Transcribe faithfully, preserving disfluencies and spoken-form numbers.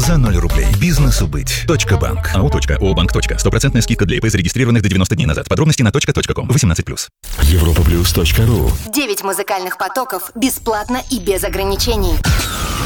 за ноль рублей. Бизнесу быть. Точка банк. АО. ООО «Банк». Стопроцентная скидка для ИП, зарегистрированных до девяноста дней назад. Подробности на точка точка ком. восемнадцать плюс. Европа плюс точка ру. Девять музыкальных потоков бесплатно и без ограничений.